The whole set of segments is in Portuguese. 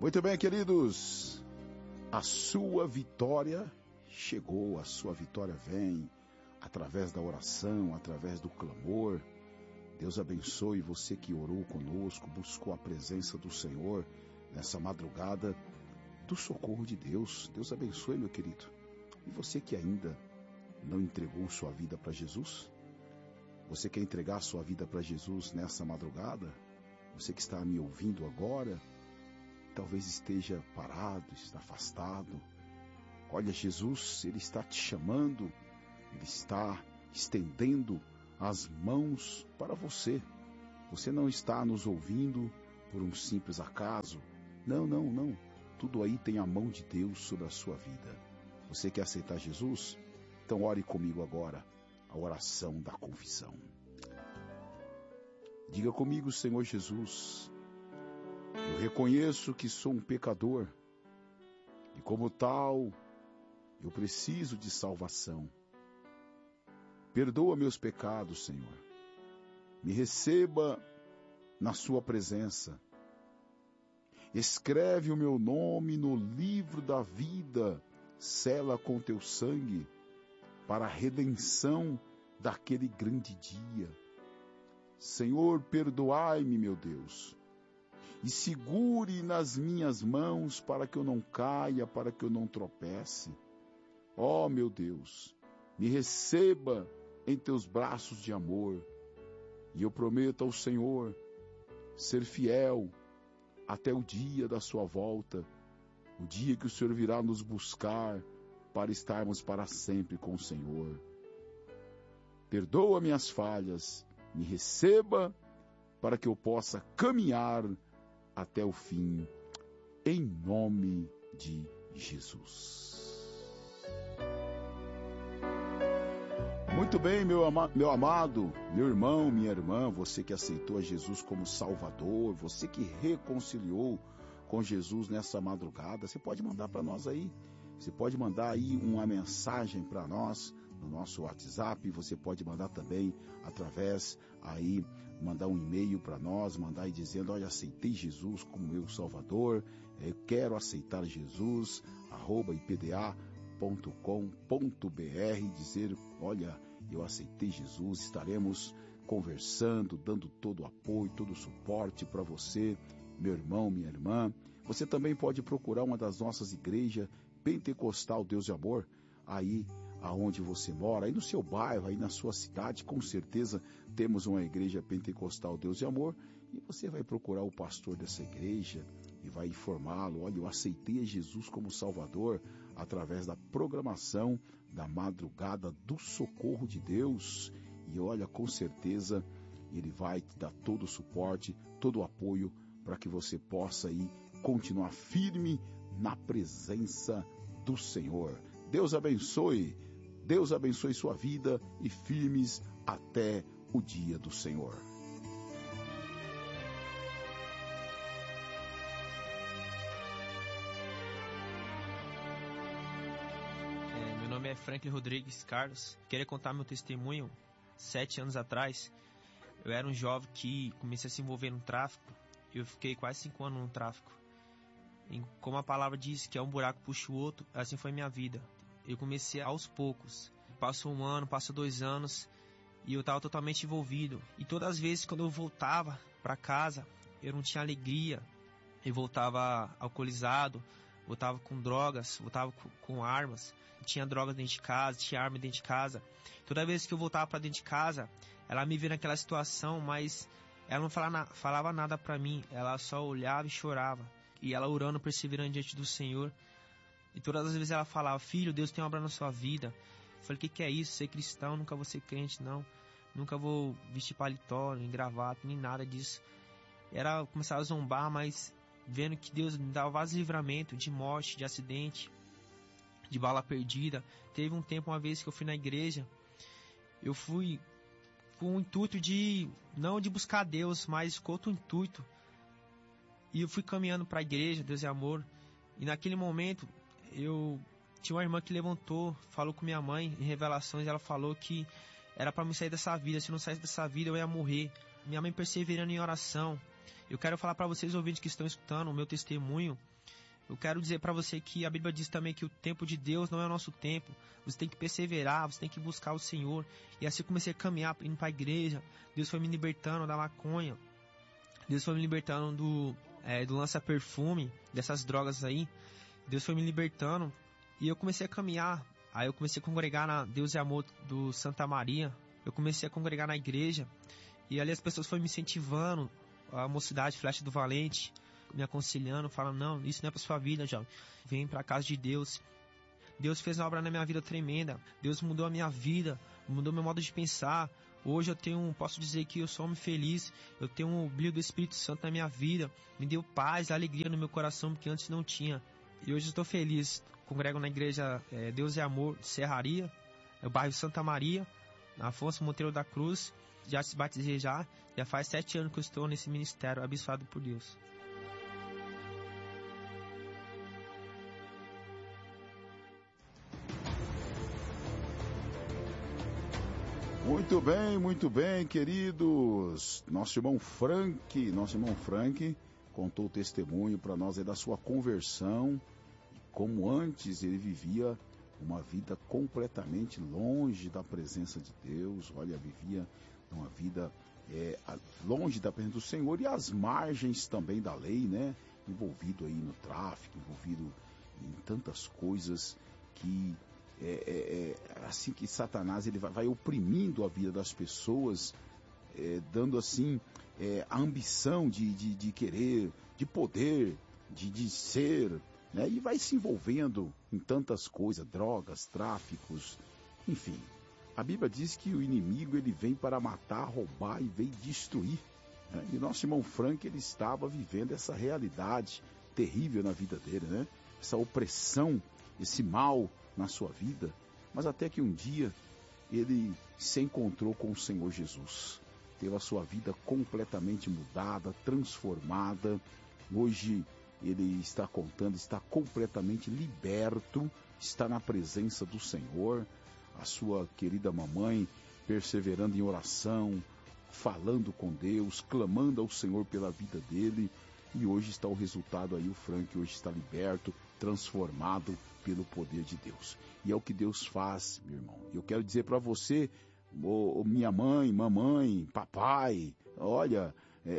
Muito bem, queridos, a sua vitória chegou, a sua vitória vem através da oração, através do clamor. Deus abençoe você que orou conosco, buscou a presença do Senhor nessa madrugada do socorro de Deus. Deus abençoe, meu querido. E você que ainda não entregou sua vida para Jesus? Você quer entregar sua vida para Jesus nessa madrugada? Você que está me ouvindo agora, talvez esteja parado, está afastado. Olha, Jesus, Ele está te chamando, Ele está estendendo as mãos para você. Você não está nos ouvindo por um simples acaso. Não. Tudo aí tem a mão de Deus sobre a sua vida. Você quer aceitar Jesus? Então ore comigo agora, a oração da confissão. Diga comigo, Senhor Jesus, eu reconheço que sou um pecador e como tal, eu preciso de salvação. Perdoa meus pecados, Senhor. Me receba na sua presença. Escreve o meu nome no livro da vida, sela com teu sangue, para a redenção daquele grande dia. Senhor, perdoai-me, meu Deus, e segure nas minhas mãos para que eu não caia, para que eu não tropece. Ó, meu Deus, me receba em teus braços de amor, e eu prometo ao Senhor ser fiel até o dia da sua volta, o dia que o Senhor virá nos buscar para estarmos para sempre com o Senhor. Perdoa minhas falhas, me receba para que eu possa caminhar até o fim, em nome de Jesus. Muito bem, meu amado, meu irmão, minha irmã, você que aceitou a Jesus como Salvador, você que reconciliou com Jesus nessa madrugada, você pode mandar para nós aí. Você pode mandar aí uma mensagem para nós no nosso WhatsApp, você pode mandar também através aí, mandar um e-mail para nós, mandar aí dizendo, olha, aceitei Jesus como meu Salvador, eu quero aceitar Jesus, @ipda.com.br, dizer, olha, eu aceitei Jesus, estaremos conversando, dando todo o apoio, todo o suporte para você, meu irmão, minha irmã. Você também pode procurar uma das nossas igrejas Pentecostal Deus de Amor, aí aonde você mora, aí no seu bairro, aí na sua cidade, com certeza temos uma igreja Pentecostal Deus de Amor, e você vai procurar o pastor dessa igreja e vai informá-lo, olha, eu aceitei a Jesus como Salvador através da programação da madrugada do socorro de Deus, e olha, com certeza ele vai te dar todo o suporte, todo o apoio para que você possa aí continuar firme na presença do Senhor. Deus abençoe sua vida e firmes até o dia do Senhor. Meu nome é Franklin Rodrigues Carlos. Queria contar meu testemunho. 7 anos atrás, eu era um jovem que comecei a se envolver no tráfico. Eu fiquei quase 5 anos no tráfico. E como a palavra diz que é um buraco puxa o outro, assim foi minha vida. Eu comecei aos poucos. Passou 1 ano, passou 2 anos e eu estava totalmente envolvido. E todas as vezes quando eu voltava para casa, eu não tinha alegria. Eu voltava alcoolizado, voltava com drogas, voltava com armas. Tinha drogas dentro de casa, tinha arma dentro de casa. Toda vez que eu voltava para dentro de casa, ela me via naquela situação, mas ela não falava nada para mim. Ela só olhava e chorava. E ela orando, perseverando diante do Senhor. E todas as vezes ela falava, filho, Deus tem uma obra na sua vida. Eu falei, o que é isso? Ser cristão, nunca vou ser crente, não. Nunca vou vestir paletó, nem gravata, nem nada disso. Ela começava a zombar, mas vendo que Deus me dava vários livramentos de morte, de acidente, de bala perdida. Teve um tempo, uma vez que eu fui na igreja, eu fui com o intuito de, não de buscar Deus, mas com outro intuito. E eu fui caminhando para a igreja, Deus é Amor. E naquele momento, eu tinha uma irmã que levantou, falou com minha mãe em revelações. Ela falou que era para me sair dessa vida. Se eu não saísse dessa vida, eu ia morrer. Minha mãe perseverando em oração. Eu quero falar para vocês, ouvintes que estão escutando o meu testemunho, eu quero dizer para você que a Bíblia diz também que o tempo de Deus não é o nosso tempo. Você tem que perseverar, você tem que buscar o Senhor. E assim eu comecei a caminhar, indo para a igreja. Deus foi me libertando da maconha. Deus foi me libertando do lança-perfume, dessas drogas aí. Deus foi me libertando. E eu comecei a caminhar. Aí eu comecei a congregar na Deus e Amor do Santa Maria. Eu comecei a congregar na igreja. E ali as pessoas foram me incentivando. A mocidade Flecha do Valente me aconselhando, falando, não, isso não é para sua vida, jovem. Vem para a casa de Deus. Deus fez uma obra na minha vida tremenda. Deus mudou a minha vida, mudou meu modo de pensar. Hoje posso dizer que eu sou homem feliz. Eu tenho um brilho do Espírito Santo na minha vida. Me deu paz, alegria no meu coração, que antes não tinha. E hoje estou feliz. Congrego na igreja Deus e Amor de Serraria, no bairro Santa Maria, na Afonso Monteiro da Cruz. Já se batizei já faz 7 anos que eu estou nesse ministério, abençoado por Deus. Muito bem, queridos. Nosso irmão Frank contou o testemunho para nós da sua conversão, como antes ele vivia uma vida completamente longe da presença de Deus. Olha, vivia uma vida longe da presença do Senhor e às margens também da lei, né? Envolvido aí no tráfico, envolvido em tantas coisas que assim que Satanás ele vai oprimindo a vida das pessoas, dando assim a ambição de querer, de poder, de ser, né? E vai se envolvendo em tantas coisas, drogas, tráficos, enfim. A Bíblia diz que o inimigo ele vem para matar, roubar e vem destruir, né? E nosso irmão Frank ele estava vivendo essa realidade terrível na vida dele, né? Essa opressão, esse mal na sua vida, mas até que um dia ele se encontrou com o Senhor Jesus, teve a sua vida completamente mudada, transformada. Hoje ele está contando, está completamente liberto, está na presença do Senhor. A sua querida mamãe perseverando em oração, falando com Deus, clamando ao Senhor pela vida dele, e hoje está o resultado aí. O Frank hoje está liberto, transformado pelo poder de Deus. E é o que Deus faz, meu irmão. E eu quero dizer para você, minha mãe, mamãe, papai, olha,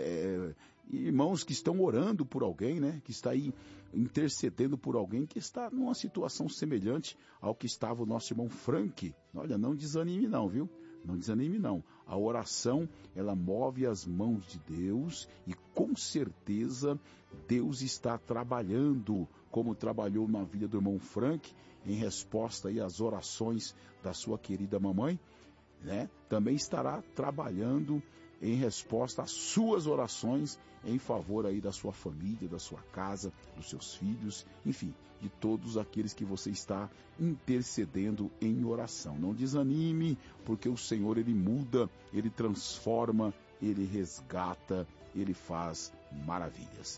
irmãos que estão orando por alguém, né? Que está aí intercedendo por alguém que está numa situação semelhante ao que estava o nosso irmão Frank. Olha, não desanime não, viu? Não desanime não. A oração, ela move as mãos de Deus e com certeza Deus está trabalhando, como trabalhou na vida do irmão Frank, em resposta aí às orações da sua querida mamãe, né? Também estará trabalhando em resposta às suas orações em favor aí da sua família, da sua casa, dos seus filhos, enfim, de todos aqueles que você está intercedendo em oração. Não desanime, porque o Senhor ele muda, ele transforma, ele resgata, ele faz maravilhas.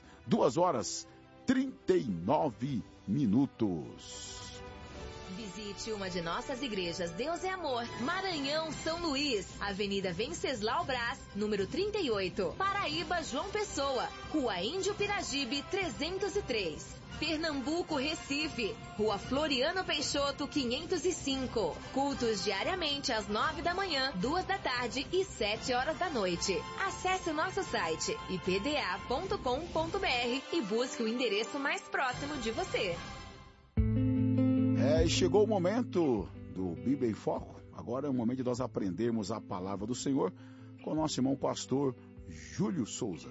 2h39. Visite uma de nossas igrejas Deus é Amor, Maranhão, São Luís, Avenida Venceslau Brás, número 38, Paraíba, João Pessoa, Rua Índio Piragibe, 303. Pernambuco, Recife, Rua Floriano Peixoto, 505. Cultos diariamente às 9 da manhã, 2 da tarde e 7 horas da noite. Acesse o nosso site ipda.com.br e busque o endereço mais próximo de você. E chegou o momento do Bíblia em Foco. Agora é o momento de nós aprendermos a palavra do Senhor com o nosso irmão pastor Júlio Souza.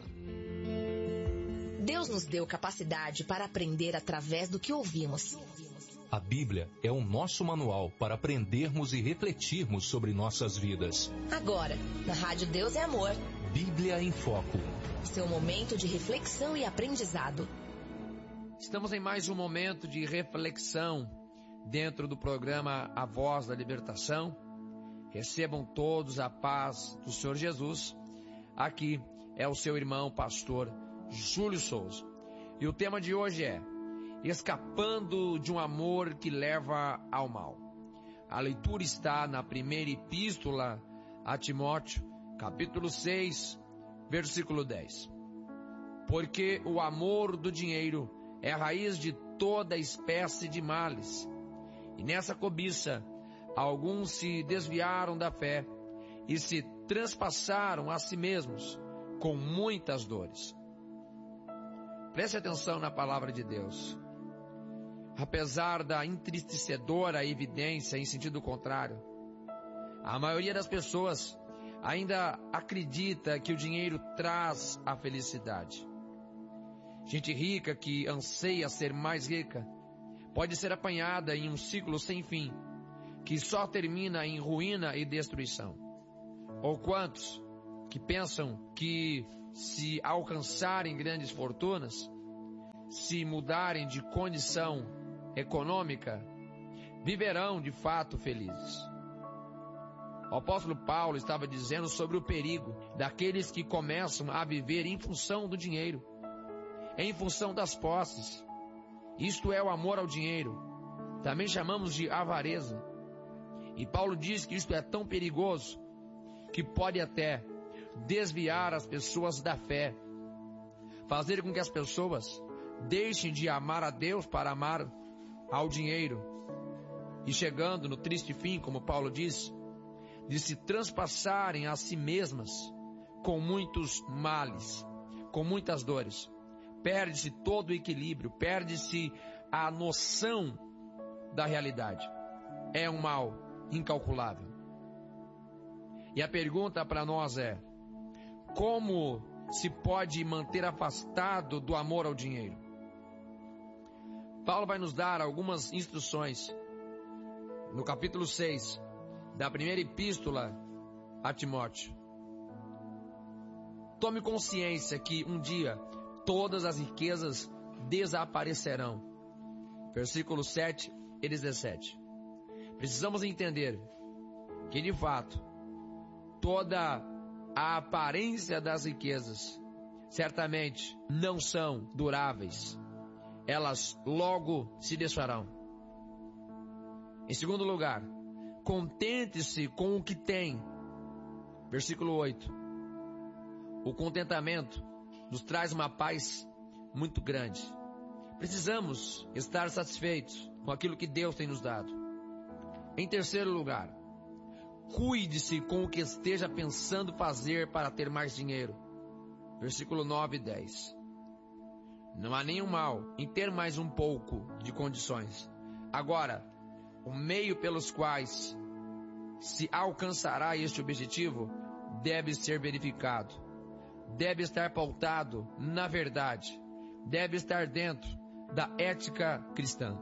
Deus nos deu capacidade para aprender através do que ouvimos. A Bíblia é o nosso manual para aprendermos e refletirmos sobre nossas vidas. Agora, na Rádio Deus é Amor, Bíblia em Foco. Seu momento de reflexão e aprendizado. Estamos em mais um momento de reflexão dentro do programa A Voz da Libertação. Recebam todos a paz do Senhor Jesus. Aqui é o seu irmão pastor Júlio Souza. E o tema de hoje é Escapando de um amor que leva ao mal. A leitura está na primeira epístola a Timóteo, capítulo 6, versículo 10. porque o amor do dinheiro é a raiz de toda espécie de males. E nessa cobiça, alguns se desviaram da fé e se transpassaram a si mesmos com muitas dores. Preste atenção na palavra de Deus. Apesar da entristecedora evidência em sentido contrário, a maioria das pessoas ainda acredita que o dinheiro traz a felicidade. Gente rica que anseia ser mais rica pode ser apanhada em um ciclo sem fim, que só termina em ruína e destruição. Ou quantos que pensam que se alcançarem grandes fortunas, se mudarem de condição econômica, viverão de fato felizes. O apóstolo Paulo estava dizendo sobre o perigo daqueles que começam a viver em função do dinheiro, em função das posses. Isto é o amor ao dinheiro. Também chamamos de avareza. E Paulo diz que isto é tão perigoso que pode até desviar as pessoas da fé, fazer com que as pessoas deixem de amar a Deus para amar ao dinheiro, e chegando no triste fim, como Paulo diz, de se transpassarem a si mesmas com muitos males, com muitas dores. Perde-se todo o equilíbrio, perde-se a noção da realidade. É um mal incalculável. E a pergunta para nós é: como se pode manter afastado do amor ao dinheiro? Paulo vai nos dar algumas instruções no capítulo 6 da primeira epístola a Timóteo. Tome consciência que um dia todas as riquezas desaparecerão. Versículos 7 e 17. Precisamos entender que, de fato, toda a aparência das riquezas certamente não são duráveis. Elas logo se desfarão. Em segundo lugar, contente-se com o que tem. Versículo 8. O contentamento nos traz uma paz muito grande. Precisamos estar satisfeitos com aquilo que Deus tem nos dado. Em terceiro lugar, cuide-se com o que esteja pensando fazer para ter mais dinheiro. Versículo 9 e 10. Não há nenhum mal em ter mais um pouco de condições. Agora, o meio pelos quais se alcançará este objetivo deve ser verificado. Deve estar pautado na verdade. Deve estar dentro da ética cristã.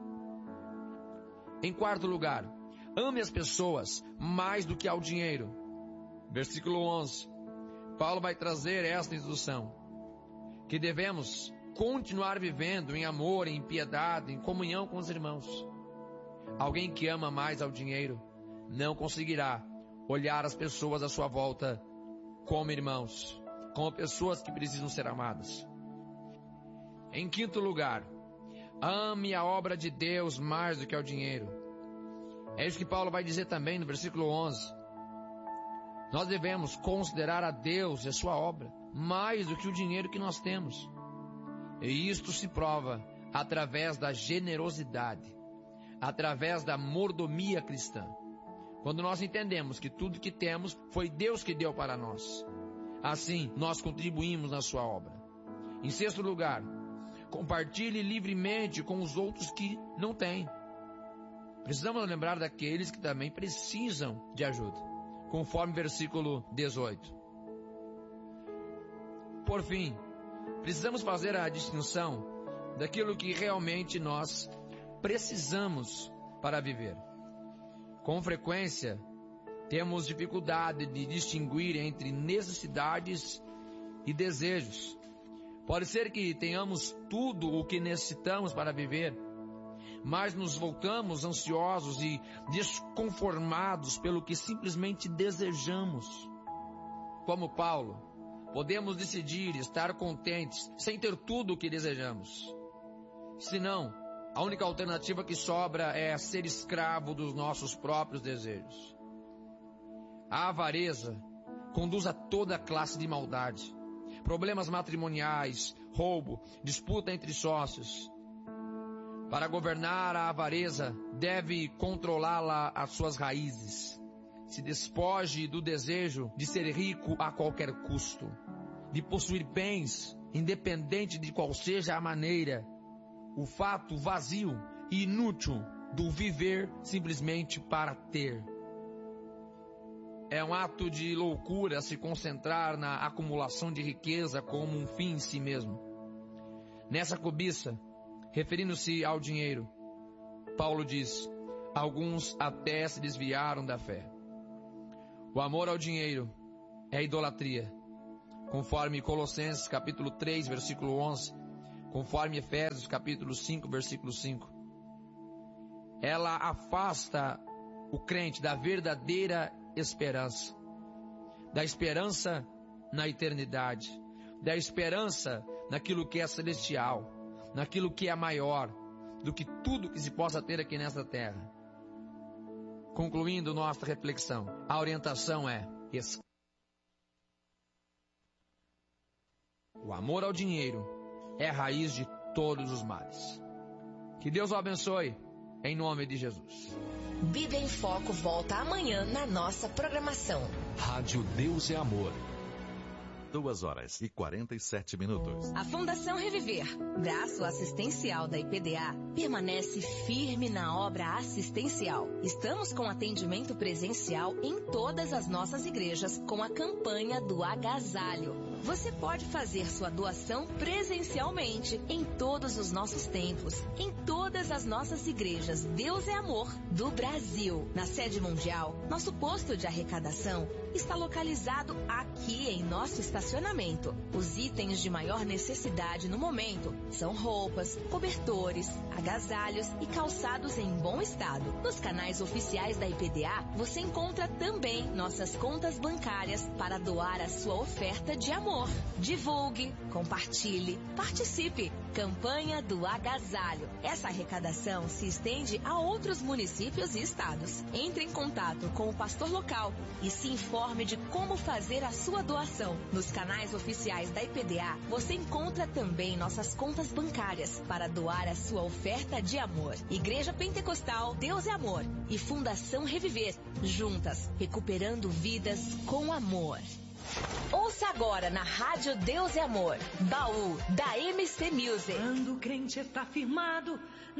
Em quarto lugar, ame as pessoas mais do que ao dinheiro. Versículo 11. Paulo vai trazer esta instrução: que devemos continuar vivendo em amor, em piedade, em comunhão com os irmãos. Alguém que ama mais ao dinheiro não conseguirá olhar as pessoas à sua volta como irmãos, como pessoas que precisam ser amadas. Em quinto lugar, ame a obra de Deus mais do que ao dinheiro. É isso que Paulo vai dizer também no versículo 11. Nós devemos considerar a Deus e a sua obra mais do que o dinheiro que nós temos. E isto se prova através da generosidade, através da mordomia cristã. Quando nós entendemos que tudo que temos foi Deus que deu para nós, assim nós contribuímos na sua obra. Em sexto lugar, compartilhe livremente com os outros que não têm. Precisamos lembrar daqueles que também precisam de ajuda, conforme versículo 18. Por fim, precisamos fazer a distinção daquilo que realmente nós precisamos para viver. Com frequência, temos dificuldade de distinguir entre necessidades e desejos. Pode ser que tenhamos tudo o que necessitamos para viver, mas nos voltamos ansiosos e desconformados pelo que simplesmente desejamos. Como Paulo, podemos decidir estar contentes sem ter tudo o que desejamos. Senão, a única alternativa que sobra é ser escravo dos nossos próprios desejos. A avareza conduz a toda classe de maldade. problemas matrimoniais, roubo, disputa entre sócios. Para governar a avareza, deve controlá-la às suas raízes. Se despoje do desejo de ser rico a qualquer custo, de possuir bens, independente de qual seja a maneira. O fato vazio e inútil do viver simplesmente para ter. É um ato de loucura se concentrar na acumulação de riqueza como um fim em si mesmo. Nessa cobiça, referindo-se ao dinheiro, Paulo diz: alguns até se desviaram da fé. O amor ao dinheiro é idolatria, conforme Colossenses capítulo 3, versículo 11, conforme Efésios capítulo 5, versículo 5. Ela afasta o crente da verdadeira esperança, da esperança na eternidade, da esperança naquilo que é celestial, naquilo que é maior do que tudo que se possa ter aqui nesta terra. Concluindo nossa reflexão, a orientação é: o amor ao dinheiro é a raiz de todos os males. Que Deus o abençoe, em nome de Jesus. Bíblia em Foco volta amanhã na nossa programação. Rádio Deus é Amor. 2h47. A Fundação Reviver, braço assistencial da IPDA, permanece firme na obra assistencial. Estamos com atendimento presencial em todas as nossas igrejas com a campanha do agasalho. Você pode fazer sua doação presencialmente em todos os nossos templos, em todas as nossas igrejas Deus é Amor do Brasil. Na sede mundial, nosso posto de arrecadação está localizado aqui em nosso estacionamento. Os itens de maior necessidade no momento são roupas, cobertores, agasalhos e calçados em bom estado. Nos canais oficiais da IPDA, você encontra também nossas contas bancárias para doar a sua oferta de amor. Divulgue, compartilhe, participe. Campanha do Agasalho. Essa arrecadação se estende a outros municípios e estados. Entre em contato com o pastor local e se informe de como fazer a sua doação. Nos canais oficiais da IPDA, você encontra também nossas contas bancárias para doar a sua oferta de amor. Igreja Pentecostal Deus é Amor e Fundação Reviver, juntas, recuperando vidas com amor. Ouça agora na Rádio Deus é Amor, Baú da MC Music. Quando o crente está firmado